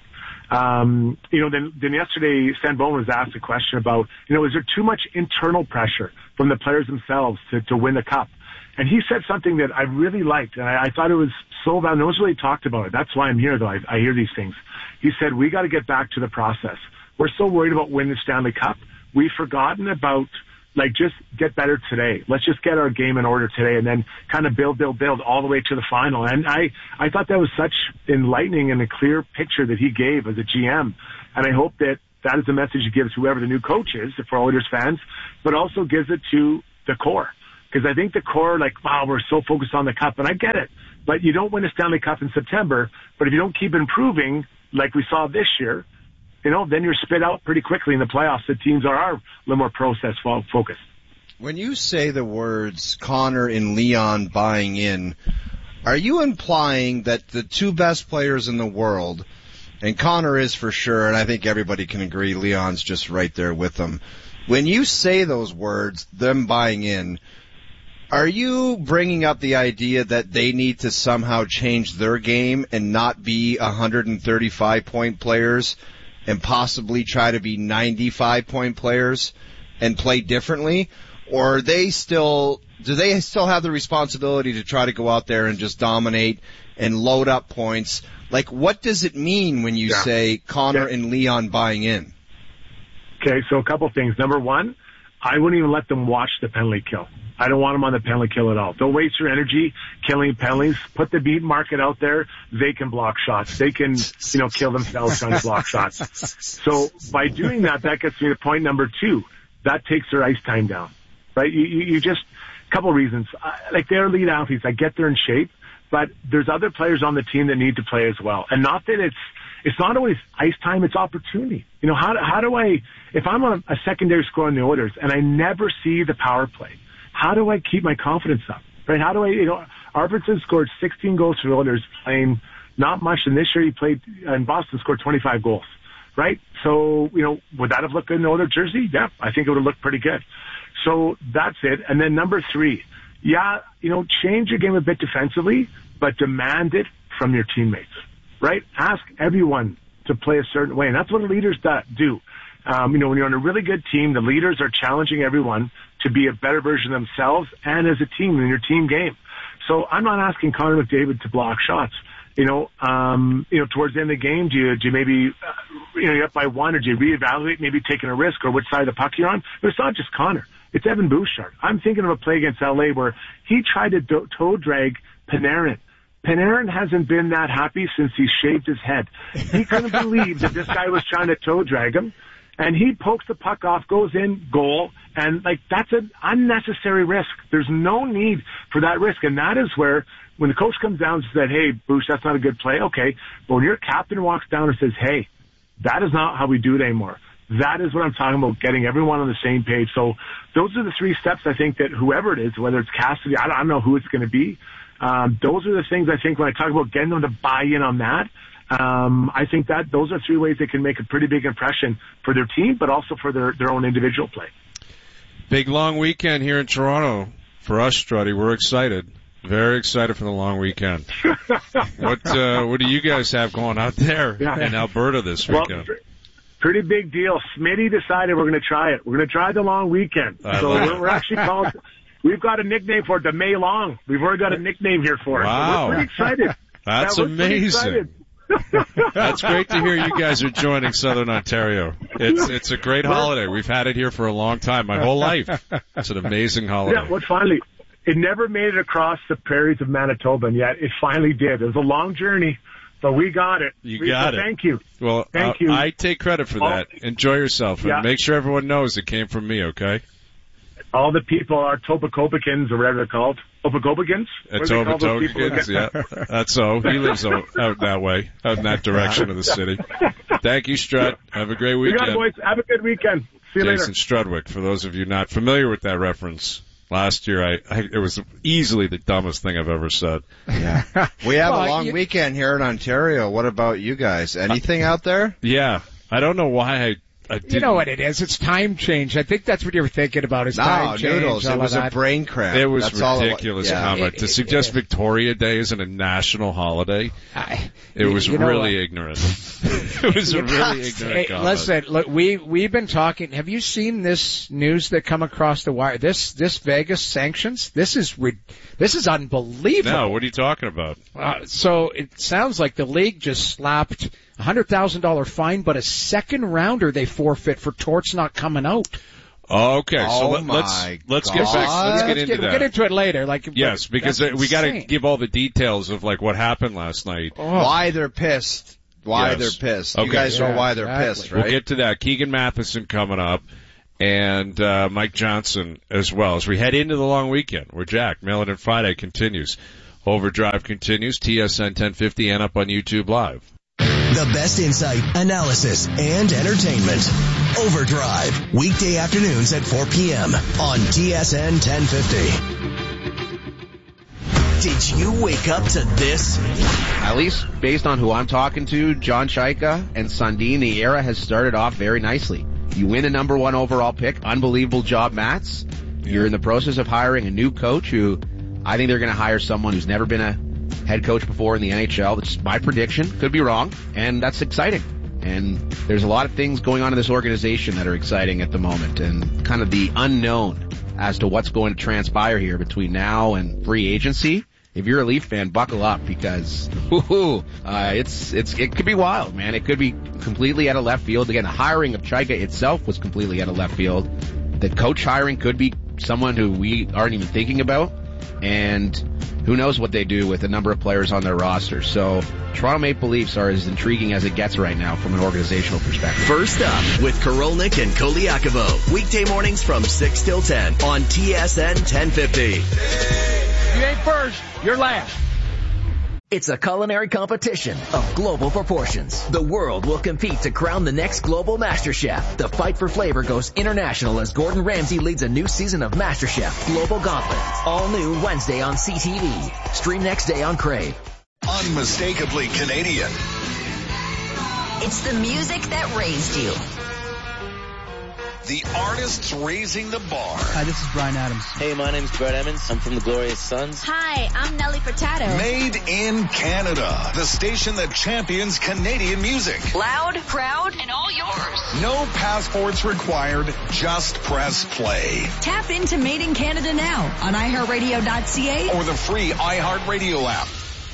Um, you know, then, then yesterday, Stan Bowman was asked a question about, you know, is there too much internal pressure from the players themselves to, to win the cup? And he said something that I really liked, and I, I thought it was so valuable. No one's really talked about it. That's why I'm here, though. I, I hear these things. He said, we got to get back to the process. We're so worried about winning the Stanley Cup. We've forgotten about, like, just get better today. Let's just get our game in order today and then kind of build, build, build all the way to the final. And I, I thought that was such enlightening and a clear picture that he gave as a G M. And I hope that that is the message he gives whoever the new coach is for Oilers fans, but also gives it to the core. Because I think the core, like, wow, we're so focused on the Cup, and I get it. But you don't win a Stanley Cup in September, but if you don't keep improving like we saw this year, you know, then you're spit out pretty quickly in the playoffs. The teams are, are a little more process focused. When you say the words Connor and Leon buying in, are you implying that the two best players in the world, and Connor is for sure, and I think everybody can agree Leon's just right there with them, when you say those words, them buying in, are you bringing up the idea that they need to somehow change their game and not be one hundred thirty-five point players and possibly try to be ninety-five point players and play differently? Or are they still, do they still have the responsibility to try to go out there and just dominate and load up points? Like, what does it mean when you yeah. say Connor yeah. and Leon buying in? Okay, so a couple things. Number one, I wouldn't even let them watch the penalty kill. I don't want them on the penalty kill at all. Don't waste your energy killing penalties. Put the beat market out there. They can block shots. They can, you know, kill themselves trying to block shots. So by doing that, that gets me to point number two. That takes their ice time down, right? You, you, you just, a couple of reasons. Uh, like, they're elite athletes. I get they're in shape, but there's other players on the team that need to play as well. And not that it's, it's not always ice time, it's opportunity. You know, how, how do I, if I'm a, a secondary scorer in the Oilers and I never see the power play, how do I keep my confidence up? Right? How do I, you know, Arvidsson scored sixteen goals for the Oilers playing not much, and this year he played in Boston, scored twenty-five goals. Right? So, you know, would that have looked good in the Oilers jersey? Yeah, I think it would have looked pretty good. So that's it. And then number three, yeah, you know, change your game a bit defensively, but demand it from your teammates. Right? Ask everyone to play a certain way, and that's what leaders do. Um, you know, when you're on a really good team, the leaders are challenging everyone to be a better version of themselves and as a team in your team game. So I'm not asking Connor McDavid to block shots. You know, um, you know, towards the end of the game, do you, do you maybe, uh, you know, you're up by one, or do you reevaluate maybe taking a risk or which side of the puck you're on? But it's not just Connor. It's Evan Bouchard. I'm thinking of a play against L A where he tried to do- toe drag Panarin. Panarin hasn't been that happy since he shaved his head. He couldn't believe that this guy was trying to toe drag him. And he pokes the puck off, goes in, goal, and, like, that's an unnecessary risk. There's no need for that risk, and that is where, when the coach comes down and says, hey, Boosh, that's not a good play, okay, but when your captain walks down and says, hey, that is not how we do it anymore, that is what I'm talking about, getting everyone on the same page. So those are the three steps I think that whoever it is, whether it's Cassidy, I don't, I don't know who it's going to be, um, those are the things I think when I talk about getting them to buy in on that. Um, I think that those are three ways they can make a pretty big impression for their team, but also for their, their own individual play. Big long weekend here in Toronto for us, Struddy. We're excited. Very excited for the long weekend. what uh, what do you guys have going out there yeah. in Alberta this weekend? Well, pretty big deal. Smitty decided we're going to try it. We're going to try the long weekend. I so love we're, we're actually called, we've got a nickname for it, the May Long. We've already got a nickname here for it. Wow. So we're pretty excited. That's yeah, amazing. That's great to hear you guys are joining Southern Ontario. It's it's a great holiday. We've had it here for a long time, my whole life. It's an amazing holiday. Yeah, well, finally, it never made it across the prairies of Manitoba, and yet it finally did. It was a long journey, but we got it. You we, got so it. Thank you. Well, thank uh, you. I take credit for that. All, Enjoy yourself, yeah. and make sure everyone knows it came from me, okay? All the people are Topacobacans, or whatever they're called. Topacobacans? Topacobacans, yeah. That's so. He lives out, out that way, out in that direction of the city. Thank you, Strud. Have a great weekend. We got it, boys. Have a good weekend. See you Jason later. Strudwick, for those of you not familiar with that reference. Last year, I, I it was easily the dumbest thing I've ever said. Yeah. We have well, a long you, weekend here in Ontario. What about you guys? Anything out there? Yeah. I don't know why I You know what it is? It's time change. I think that's what you were thinking about. Is no, time change. Noodles. It was a brain cramp. It was that's ridiculous all it, yeah. comment. It, to it, suggest it, Victoria Day isn't a national holiday, I, it was you know really what? ignorant. It was a really ignorant hey, comment. Listen, look, we we've been talking. Have you seen this news that come across the wire? This this Vegas sanctions. This is re, this is unbelievable. No, what are you talking about? Uh, so it sounds like the league just slapped a one hundred thousand dollars fine, but a second rounder they forfeit for torts not coming out. Okay, so oh let, let's my let's God. get back. Let's let's get into get, that. We'll get into it later. Like yes, because that's we got to insane. give all the details of like what happened last night. Oh. Why they're pissed. Why Yes. they're pissed. Okay. You guys Yeah, know why they're exactly. pissed, right? We'll get to that. Keegan Matheson coming up, and uh, Mike Johnson as well as we head into the long weekend. We're jacked. Mail It In Friday continues. Overdrive continues. T S N ten fifty and up on YouTube Live. The best insight, analysis, and entertainment. Overdrive, weekday afternoons at four p.m. on T S N ten fifty. Did you wake up to this? At least based on who I'm talking to, John Chaika and Sundin, the era has started off very nicely. You win a number one overall pick. Unbelievable job, Mats. You're in the process of hiring a new coach who I think they're going to hire someone who's never been a head coach before in the N H L. That's my prediction. Could be wrong. And that's exciting. And there's a lot of things going on in this organization that are exciting at the moment, and kind of the unknown as to what's going to transpire here between now and free agency. If you're a Leaf fan, buckle up because whoo, uh, it's it's it could be wild, man. It could be completely out of left field. Again, the hiring of Chaika itself was completely out of left field. The coach hiring could be someone who we aren't even thinking about, and who knows what they do with a number of players on their roster. So Toronto Maple Leafs are as intriguing as it gets right now from an organizational perspective. First up with Korolnik and Koliakovo. Weekday mornings from six till ten on T S N ten fifty. You ain't first, you're last. It's a culinary competition of global proportions. The world will compete to crown the next global MasterChef. The fight for flavor goes international as Gordon Ramsay leads a new season of MasterChef Global Gauntlet. All new Wednesday on C T V. Stream next day on Crave. Unmistakably Canadian. It's the music that raised you. The artists raising the bar. Hi, this is Brian Adams. Hey, my name's Brett Emmons. I'm from the Glorious Sons. Hi, I'm Nelly Furtado. Made in Canada. The station that champions Canadian music. Loud, proud, and all yours. No passports required. Just press play. Tap into Made in Canada now on i heart radio dot c a or the free iHeartRadio app.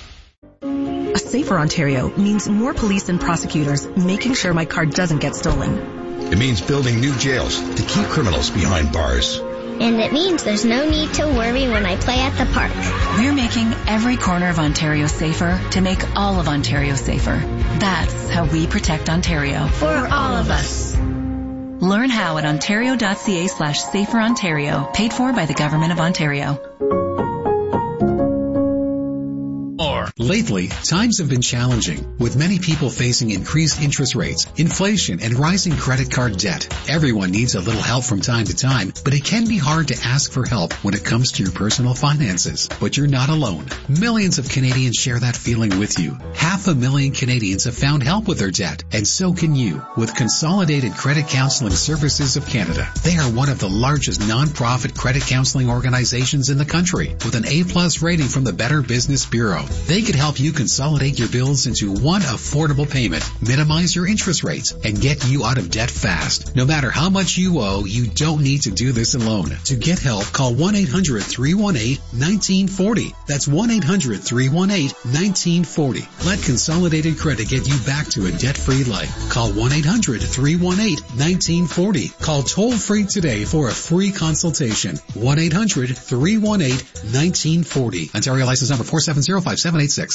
A safer Ontario means more police and prosecutors making sure my car doesn't get stolen. It means building new jails to keep criminals behind bars. And it means there's no need to worry when I play at the park. We're making every corner of Ontario safer to make all of Ontario safer. That's how we protect Ontario. For all of us. Learn how at ontario dot c a slash safer Ontario. Paid for by the Government of Ontario. Lately, times have been challenging, with many people facing increased interest rates, inflation, and rising credit card debt. Everyone needs a little help from time to time, but it can be hard to ask for help when it comes to your personal finances. But you're not alone. Millions of Canadians share that feeling with you. Half a million Canadians have found help with their debt, and so can you with Consolidated Credit Counseling Services of Canada. They are one of the largest non-profit credit counseling organizations in the country, with an A-plus rating from the Better Business Bureau. They could help you consolidate your bills into one affordable payment, minimize your interest rates, and get you out of debt fast. No matter how much you owe, you don't need to do this alone. To get help, call one eight hundred three one eight one nine four zero. That's one eight hundred three one eight one nine four zero. Let Consolidated Credit get you back to a debt-free life. Call one eight hundred three one eight one nine four zero. Call toll-free today for a free consultation. one eight hundred three one eight one nine four zero. Ontario license number four seven zero five seven eight six.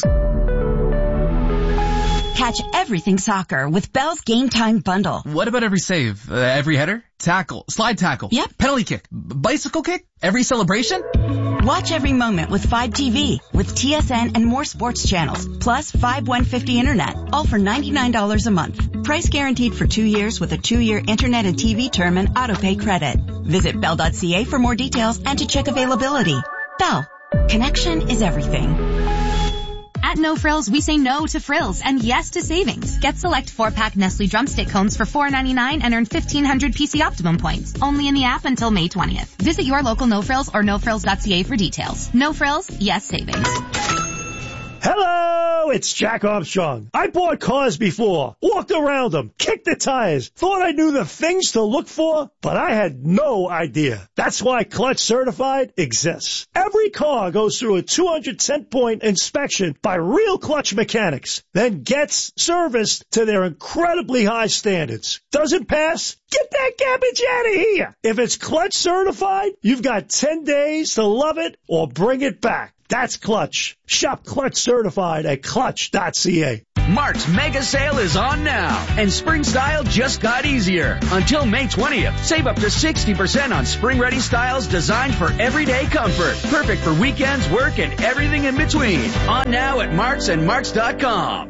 Catch everything soccer with Bell's Game Time Bundle. What about every save? Uh, every header? Tackle? Slide tackle? Yep. Penalty kick? B- bicycle kick? Every celebration? Watch every moment with Fibe T V, with T S N and more sports channels, plus Fibe one fifty Internet, all for ninety-nine dollars a month. Price guaranteed for two years with a two-year Internet and T V term and auto-pay credit. Visit bell dot c a for more details and to check availability. Bell. Connection is everything. At No Frills, we say no to frills and yes to savings. Get select four-pack Nestle Drumstick cones for four ninety-nine and earn fifteen hundred P C Optimum points. Only in the app until May twentieth. Visit your local No Frills or no frills dot c a for details. No Frills, yes savings. Hello, it's Jack Armstrong. I bought cars before, walked around them, kicked the tires, thought I knew the things to look for, but I had no idea. That's why Clutch Certified exists. Every car goes through a two hundred ten point inspection by real Clutch mechanics, then gets serviced to their incredibly high standards. Doesn't pass? Get that garbage out of here. If it's Clutch Certified, you've got ten days to love it or bring it back. That's Clutch. Shop Clutch Certified at clutch dot c a. Mark's mega sale is on now, and spring style just got easier. Until May twentieth, save up to sixty percent on spring-ready styles designed for everyday comfort. Perfect for weekends, work, and everything in between. On now at Marks and Marks dot com.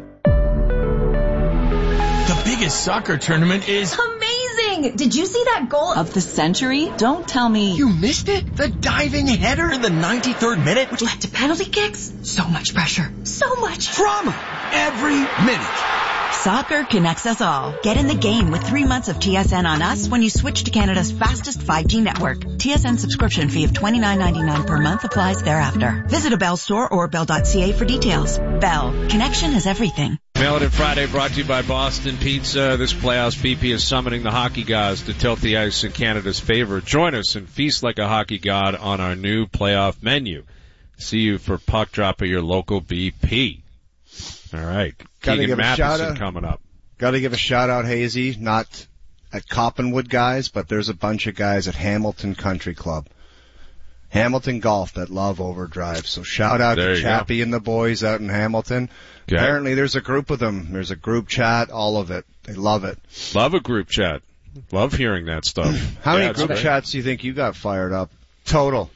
The biggest soccer tournament is amazing! Did you see that goal of the century? Don't tell me you missed it. The diving header in the ninety-third minute, which led to penalty kicks. So much pressure. So much drama every minute. Soccer connects us all. Get in the game with three months of T S N on us when you switch to Canada's fastest five G network. T S N subscription fee of twenty-nine ninety-nine per month applies thereafter. Visit a Bell store or bell dot c a for details. Bell. Connection is everything. Mail It In Friday brought to you by Boston Pizza. This playoffs, B P is summoning the hockey gods to tilt the ice in Canada's favor. Join us and feast like a hockey god on our new playoff menu. See you for puck drop at your local B P. All right. Gotta Keegan give a shout Matheson out. coming up. Got to give a shout out, Hazy, not at Coppenwood guys, but there's a bunch of guys at Hamilton Country Club. Hamilton Golf that love Overdrive. So shout out There to you Chappie and the boys out in Hamilton. Okay. Apparently there's a group of them. There's a group chat, all of it. They love it. Love a group chat. Love hearing that stuff. How Yeah, many it's group great. chats do you think you got fired up? Total.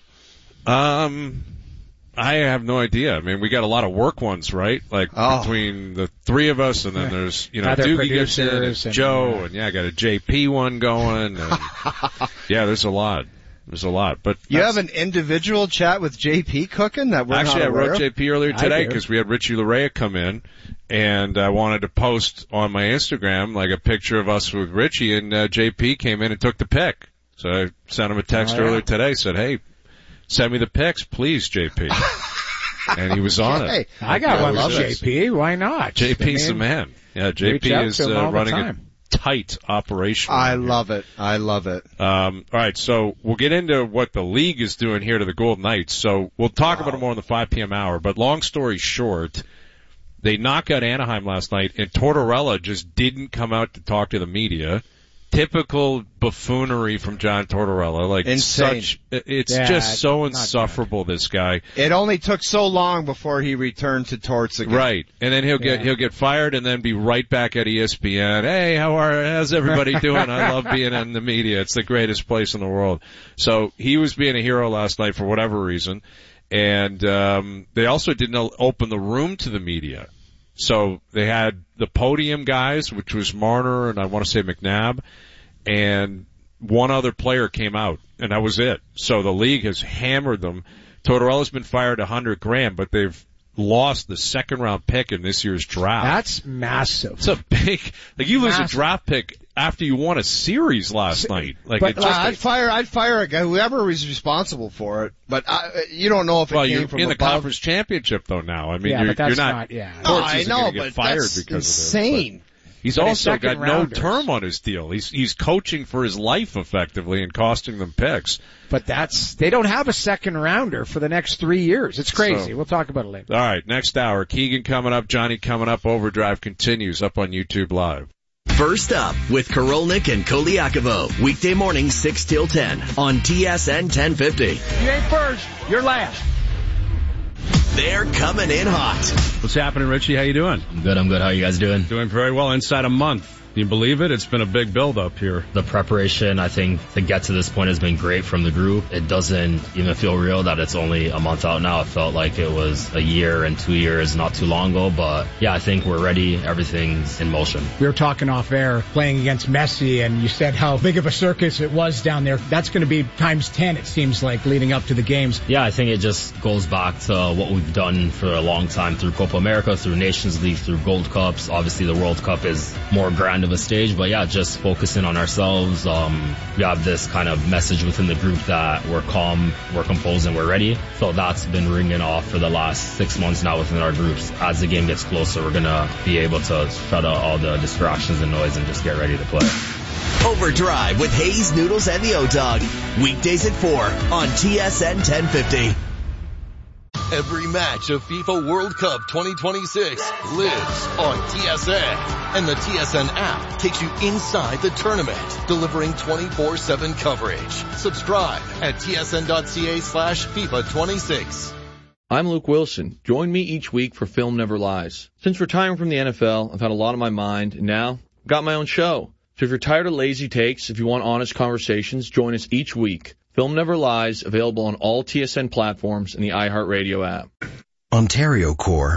Um, I have no idea. I mean, we got a lot of work ones, right? Like Oh. between the three of us, and then there's you know Other Doogie gets in, and producers and- Joe, yeah. and yeah, I got a J P one going. And, yeah, there's a lot. There's a lot. But You that's- have an individual chat with J P cooking that we're Actually, not I aware wrote of? J P earlier I today do. because we had Richie Larea come in, and I wanted to post on my Instagram like a picture of us with Richie, and uh, J P came in and took the pic. So I sent him a text Oh, yeah. earlier today, said, "Hey, send me the pics, please, J P." And he was on Hey, it. I got Yeah, one love with it. J P. Why not? J P's I the mean, man. Yeah, J reach P out is to him uh, all the running a time. tight operation. I around here. love it. I love it. Um, all right, so we'll get into what the league is doing here to the Golden Knights. So we'll talk about it more in the five p.m. hour. But long story short, they knocked out Anaheim last night, and Tortorella just didn't come out to talk to the media. Typical buffoonery from John Tortorella. Like Insane. such, it's Yeah, just so not insufferable. This guy. It only took so long before he returned to Torts again. Right, and then he'll get Yeah. he'll get fired, and then be right back at E S P N. Hey, how are how's everybody doing? I love being in the media. It's the greatest place in the world. So he was being a hero last night for whatever reason, and um, they also didn't open the room to the media. So they had the podium guys, which was Marner and I want to say McNabb, and one other player came out, and that was it. So the league has hammered them. Tortorella's been fired a hundred grand, but they've lost the second round pick in this year's draft. That's massive. It's a big, like you lose Massive. a draft pick after you won a series last night. Like But it just, uh, I'd fire, I'd fire a guy, whoever was responsible for it. But I, you don't know if it well, came you're from in the above. conference championship though now. I mean, Yeah, you're, but that's you're not, not- yeah. No, Torts I isn't know, gonna get but fired that's because insane. of this. But he's But also his got second no rounders. term on his deal. He's he's coaching for his life effectively and costing them picks. But that's, they don't have a second rounder for the next three years. It's crazy. So- We'll talk about it later. All right, next hour, Keegan coming up, Johnny coming up. Overdrive continues up on YouTube Live. First up with Korolnik and Koliakovo. Weekday morning six till ten on T S N ten fifty. You ain't first, you're last. They're coming in hot. What's happening, Richie? How you doing? I'm good, I'm good. How you guys doing? Doing very well. Inside a month, you believe it? It's been a big build-up here. The preparation, I think, to get to this point has been great from the group. It doesn't even feel real that it's only a month out now. It felt like it was a year and two years not too long ago. But yeah, I think we're ready. Everything's in motion. We were talking off air playing against Messi, and you said how big of a circus it was down there. That's going to be times ten, it seems like, leading up to the games. Yeah, I think it just goes back to what we've done for a long time through Copa America, through Nations League, through Gold Cups. Obviously, the World Cup is more grand of a stage, but yeah, just focusing on ourselves. Um, we have this kind of message within the group that we're calm, we're composed, and we're ready. So that's been ringing off for the last six months now within our groups. As the game gets closer, we're going to be able to shut out all the distractions and noise and just get ready to play. Overdrive with Hayes, Noodles, and the O-Dog. Weekdays at four on T S N ten fifty. Every match of FIFA World Cup twenty twenty-six lives on T S N. And the T S N app takes you inside the tournament, delivering twenty-four seven coverage. Subscribe at T S N dot C A slash FIFA twenty-six. I'm Luke Wilson. Join me each week for Film Never Lies. Since retiring from the N F L, I've had a lot on my mind, and now I've got my own show. So if you're tired of lazy takes, if you want honest conversations, join us each week. Film Never Lies, available on all T S N platforms and the iHeartRadio app. Ontario Core